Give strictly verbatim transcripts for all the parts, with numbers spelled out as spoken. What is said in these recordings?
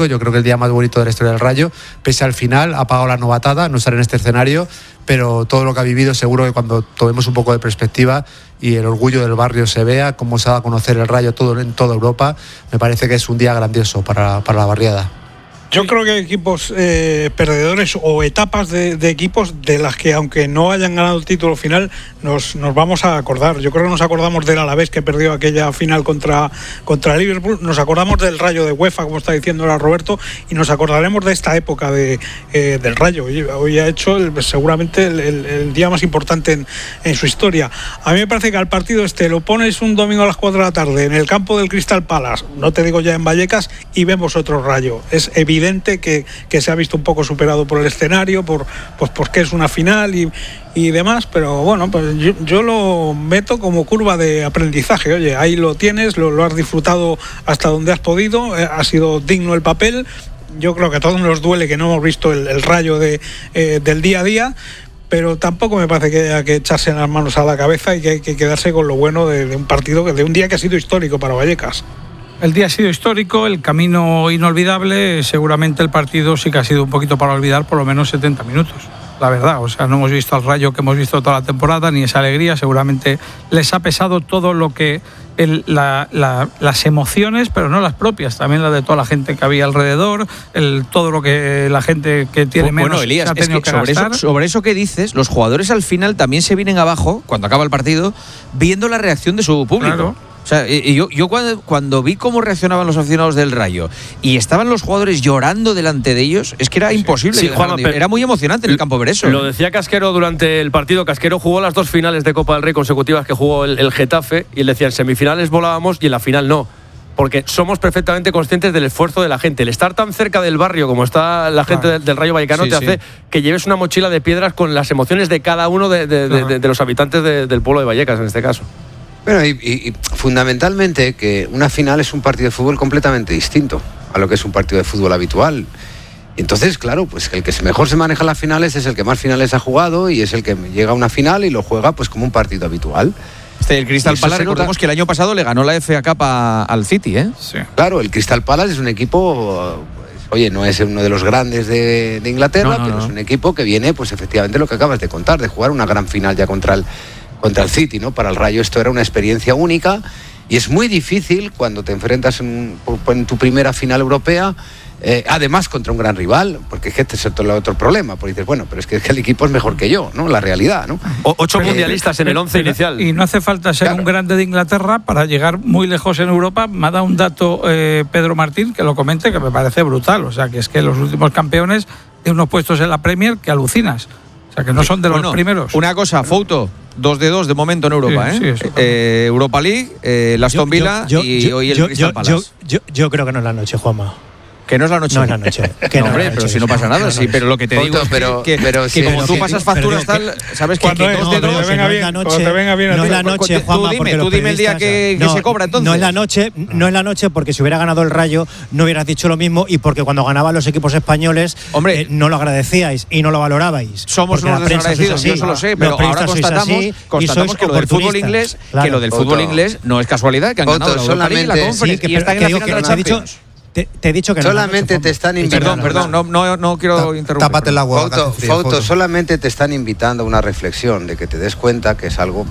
histórico, yo creo que el día más bonito de la historia del Rayo, pese al final, ha pagado la novatada, no estar en este escenario, pero todo lo que ha vivido, seguro que cuando tomemos un poco de perspectiva y el orgullo del barrio se vea, cómo se va a conocer el Rayo todo en toda Europa, me parece que es un día grandioso para, para la barriada. Yo creo que hay equipos eh, perdedores o etapas de, de equipos de las que, aunque no hayan ganado el título final, nos, nos vamos a acordar. Yo creo que nos acordamos del Alavés, que perdió aquella final contra, contra Liverpool, nos acordamos del Rayo de UEFA, como está diciendo ahora Roberto, y nos acordaremos de esta época de, eh, del Rayo. Hoy, hoy ha hecho el, seguramente el, el, el día más importante en, en su historia. A mí me parece que al partido este lo pones un domingo a las cuatro de la tarde en el campo del Crystal Palace, no te digo ya en Vallecas, y vemos otro Rayo. Es evidente Que, que se ha visto un poco superado por el escenario, por pues porque es una final y, y demás, pero bueno, pues yo, yo lo meto como curva de aprendizaje. Oye, ahí lo tienes, lo, lo has disfrutado hasta donde has podido, eh, ha sido digno el papel. Yo creo que a todos nos duele que no hemos visto el, el Rayo de, eh, del día a día, pero tampoco me parece que haya que echarse las manos a la cabeza y que hay que quedarse con lo bueno de, de un partido, de un día que ha sido histórico para Vallecas. El día ha sido histórico, el camino inolvidable, seguramente el partido sí que ha sido un poquito para olvidar por lo menos setenta minutos, la verdad. O sea, no hemos visto al Rayo que hemos visto toda la temporada, ni esa alegría. Seguramente les ha pesado todo lo que, el, la, la, las emociones, pero no las propias, también las de toda la gente que había alrededor, el, todo lo que la gente que tiene menos bueno, Elías, ha tenido es que, que sobre gastar. Eso, sobre eso que dices, los jugadores al final también se vienen abajo, cuando acaba el partido, viendo la reacción de su público. Claro. O sea, yo, yo cuando, cuando vi cómo reaccionaban los aficionados del Rayo y estaban los jugadores llorando delante de ellos, es que era sí. imposible. Sí, Juanma, era muy emocionante en el campo ver eso. Lo decía Casquero durante el partido. Casquero jugó las dos finales de Copa del Rey consecutivas que jugó el, el Getafe, y él decía, en semifinales volábamos y en la final no. Porque somos perfectamente conscientes del esfuerzo de la gente. El estar tan cerca del barrio como está la gente claro. del, del Rayo Vallecano sí, te sí. hace que lleves una mochila de piedras con las emociones de cada uno de, de, de, de, de los habitantes de, del pueblo de Vallecas, en este caso. Bueno, y, y, y fundamentalmente que una final es un partido de fútbol completamente distinto a lo que es un partido de fútbol habitual. Entonces, claro, pues el que mejor se maneja en las finales es el que más finales ha jugado y es el que llega a una final y lo juega pues como un partido habitual. Este, el Crystal Palace, recordemos que el año pasado le ganó la F A Cup a, al City, ¿eh? Sí. Claro, el Crystal Palace es un equipo, pues, oye, no es uno de los grandes de, de Inglaterra, no, no, pero no. es un equipo que viene, pues efectivamente lo que acabas de contar, de jugar una gran final ya contra el contra el City, ¿no? Para el Rayo esto era una experiencia única y es muy difícil cuando te enfrentas en, en tu primera final europea, eh, además contra un gran rival, porque es que este es otro, otro problema, porque dices, bueno, pero es que, es que el equipo es mejor que yo, ¿no? La realidad, ¿no? O, ocho pero, mundialistas en el once inicial. Y no hace falta ser claro. un grande de Inglaterra para llegar muy lejos en Europa. Me ha dado un dato eh, Pedro Martín, que lo comente, que me parece brutal, o sea, que es que los últimos campeones de unos puestos en la Premier que alucinas. O sea, que no son de los bueno, primeros. Una cosa, Fouto, dos de dos de momento en Europa, sí, ¿eh? Sí, eh Europa League, eh, el Aston Villa yo, yo, y yo, hoy el yo, Crystal Palace. Yo, yo, yo creo que no es la noche, Juanma. Que no es la noche. No es la noche. Que no, no, hombre, noche, pero si no pasa nada, sí, pero lo que te Foto, digo pero, es que, pero, que, sí, que como tú que, pasas facturas tal, sabes que, que dos de dos venga bien, no te venga bien. No es la noche, Juanma, tú dime, tú dime el día que, no, que se cobra entonces. No es la noche, no es la noche porque si hubiera ganado el Rayo no hubieras dicho lo mismo y porque cuando ganaban los equipos españoles hombre, eh, no lo agradecíais y no lo valorabais. Somos unos desagradecidos, yo eso lo sé, pero ahora constatamos, constatamos que lo del fútbol inglés, que lo del fútbol inglés no es casualidad, que han ganado la Europa League y la Conference y están en la final de la Champions. Te, te he dicho que solamente no, te están invitando. Perdón, perdón, no, no, no quiero interrumpir. Tápate el agua. Fouto, Fouto, solamente te están invitando a una reflexión de que te des cuenta que es algo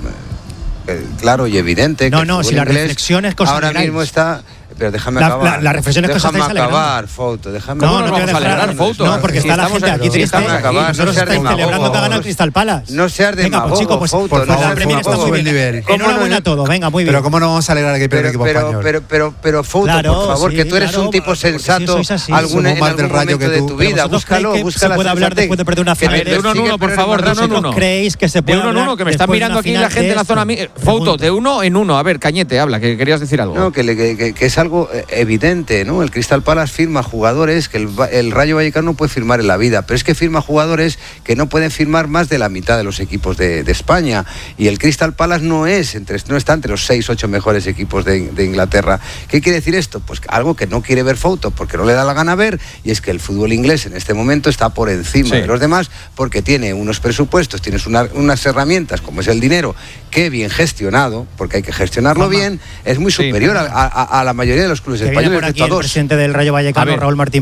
eh, claro y evidente. No, que no, si la reflexión es cosa ahora mismo está. Pero déjame la, acabar. La, la reflexión es déjame que acabar, Fouto. Déjame no, acabar. no, no te voy a dejar Fouto. No, porque está la gente aquí triste. Acabar, no seas demagogo. Celebrando que gana el Crystal Palace. No seas demagogo. Venga, pues chico, pues Fouto, por la Premier está muy bien. Enhorabuena a todo. Venga, muy bien. Pero cómo no vamos a alegrar que pierde el equipo español. Pero, pero, pero, Fouto, por favor, que tú eres un tipo sensato. Algún en algún momento de tu vida, búscalo, búscalo. Se puede hablar después de perder una final. De uno en uno, por favor, de uno en uno. ¿Creéis que se puede hablar? De uno en uno, que me están mirando aquí la gente en la zona. Fouto, de uno en uno. A ver, Cañete, habla, que querías decir algo. No, que es algo evidente, ¿no? El Crystal Palace firma jugadores que el, el Rayo Vallecano no puede firmar en la vida, pero es que firma jugadores que no pueden firmar más de la mitad de los equipos de, de España, y el Crystal Palace no es entre, no está entre los seis, ocho mejores equipos de, de Inglaterra. ¿Qué quiere decir esto? Pues algo que no quiere ver Fouto porque no le da la gana ver, y es que el fútbol inglés en este momento está por encima sí. de los demás porque tiene unos presupuestos, tienes una, unas herramientas como es el dinero, que bien gestionado, porque hay que gestionarlo Mamá. bien, es muy superior sí. a, a, a la mayoría de los clubes españoles. Por aquí el presidente del Rayo Vallecano, Raúl Martín